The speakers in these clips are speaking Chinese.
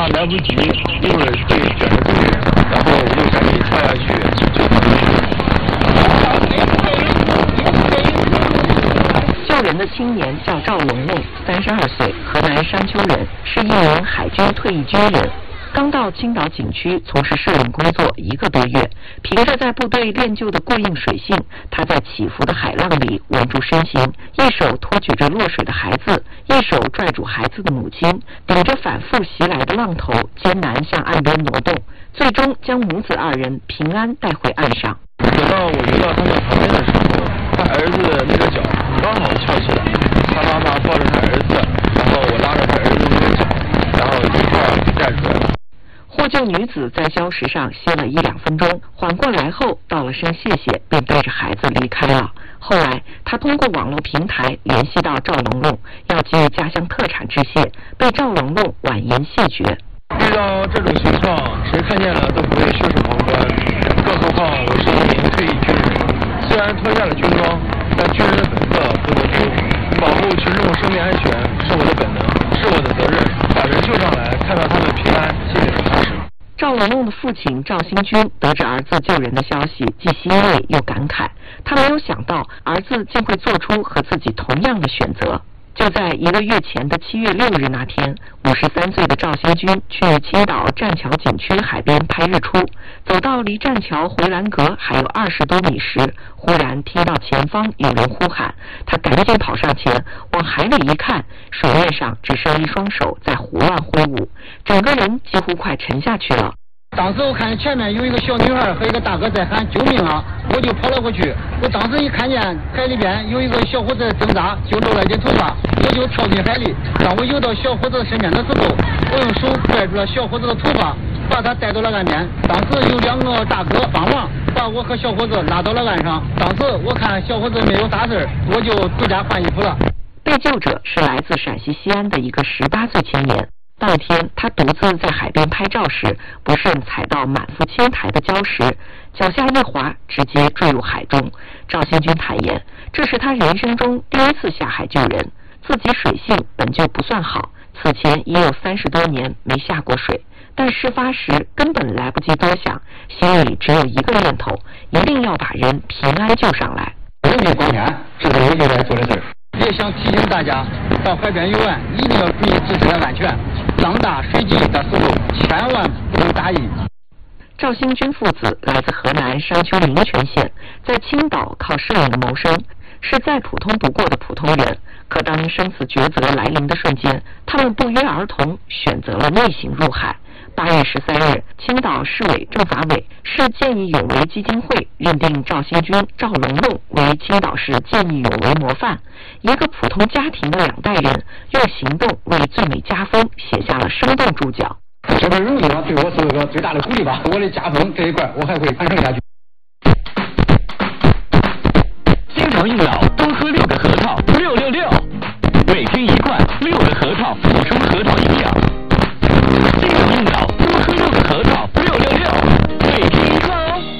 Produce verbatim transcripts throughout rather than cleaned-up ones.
来不及，一会儿会卷着住，然后我就赶紧跳下去就跑出去了。 救人的青年叫赵龙龙，三十二岁，河南商丘人，是一名海军退役军人。刚到青岛景区从事摄影工作一个多月，凭着在部队练就的过硬水性，他在起伏的海浪里稳住身形，一手托举着落水的孩子，一手拽住孩子的母亲，顶着反复袭来的浪头，艰难向岸边挪动，最终将母子二人平安带回岸上。 等到我游到他们旁边的时候，他儿子那个脚刚好翘起来，他妈妈抱着他儿子，然后我拉着他儿子那个脚，然后一块儿带出来了。 获救女子在礁石上歇了一两分钟，缓过来后道了声谢谢，便带着孩子离开了。后来她通过网络平台联系到赵龙龙，要寄家乡特产致谢，被赵龙龙婉言谢绝。 遇到这种情况，谁看见了都不会袖手旁观，更何况我是一名退役军人，虽然脱下了军装，但军人的本色不能丢，保护群众生命安全是我的本能，是我的责任。把人救上来，看到他们平安，谢谢踏实。 赵龙龙的父亲赵新军得知儿子救人的消息，既欣慰又感慨。他没有想到儿子竟会做出和自己同样的选择。就在一个月前的七月六日那天，五十三岁的赵新军去青岛栈桥景区海边拍日出，走到离栈桥回栏阁还有二十多米时，忽然听到前方有人呼喊，他赶紧跑上前，往海里一看，水面上只剩一双手在胡乱挥舞，整个人几乎快沉下去了。 当时我看前面有一个小女孩和一个大哥在喊救命啊，我就跑了过去。我当时一看见海里边有一个小伙子挣扎，就露了点头发，我就跳进海里。当我游到小伙子身边的时候，我用手拽住了小伙子的头发，把他带到了岸边。当时有两个大哥帮忙把我和小伙子拉到了岸上。当时我看小伙子没有大事，我就回家换衣服了。 被救者是来自陕西西安的一个十八岁青年。当天他独自在海边拍照时，不慎踩到满腹青苔的礁石，脚下一滑，直接坠入海中。赵新军坦言，这是他人生中第一次下海救人，自己水性本就不算好，此前已有三十多年没下过水，但事发时根本来不及多想，心里只有一个念头，一定要把人平安救上来。 人命关天，这是我现在做的事儿。也想提醒大家，到海边游玩一定要注意自身的安全，浪大水急的时候千万不能大意。 赵新军父子来自河南商丘临泉县，在青岛靠摄影谋生，是再普通不过的普通人。可当生死抉择来临的瞬间，他们不约而同选择了逆行入海。八月十三日，青岛市委政法委、市见义勇为基金会认定赵新军、赵龙龙为青岛市见义勇为模范。一个普通家庭的两代人，用行动为最美家风写下了生动注脚。 这份荣誉啊，对我是个最大的鼓励吧。我的家风这一块，我还会传承下去。 经常硬老，多喝六个核桃，六六六，每天一罐，六个核桃，补充核桃营养。经常硬老，多喝六个核桃，六六六，每天一罐哦。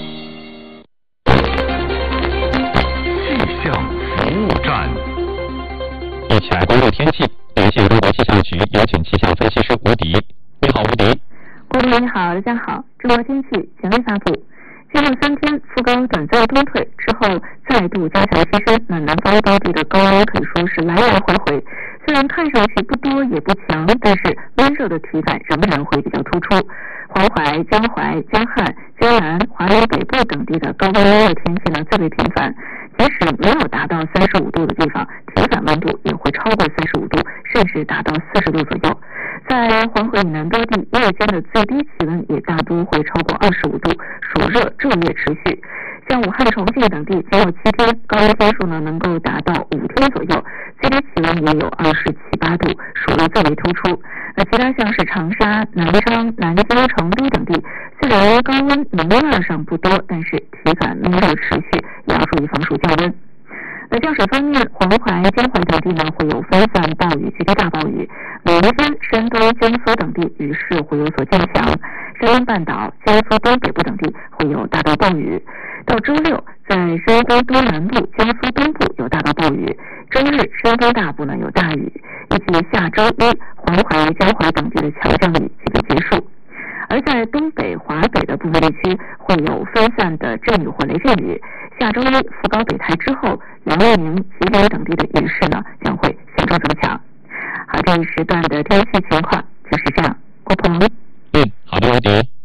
气象服务站，一起来关注天气。感谢中国气象局有请气象分析师吴迪。你好，吴迪。 郭主任你好，大家好。中国天气权威发布。今后三天，副高短暂东退之后，再度加强西伸，那南方高地的高温可以说是来来回回。虽然看上去不多也不强，但是温热的体感仍然会比较突出。黄淮、江淮、江汉、江南、华南北部等地的高温温热天气呢最为频繁，即使没有达到三十五度的地方，体感温度也会超过三十五度，甚至达到四十度左右。在黄河以南多地，夜间的最低气温也大多会超过二十五度，暑热昼夜持续。像武汉、重庆等地，仅有七天，高温天数呢能够达到五天左右，最低气温也有二十七八度，暑热最为突出。而其他像是长沙、南昌、南京、成都等地，虽然高温能量上不多，但是体感闷热持续，也要注意防暑降温。在降水方面，黄淮、江淮等地呢会有分散暴雨及大暴雨，每天山东、江苏等地雨势会有所增强，山东半岛、江苏东北部等地会有大到暴雨。到周六，在山东东南部、江苏东部有大到暴雨，周日山东大部呢有大雨。预计下周一，黄淮、江淮等地的强降雨即可结束。 而在东北、华北的部分地区会有分散的阵雨或雷阵雨。下周一副高北抬之后，辽宁、吉林等地的雨势呢将会显著增强。好，这一时段的天气情况就是这样。郭鹏， 嗯，好的，吴迪。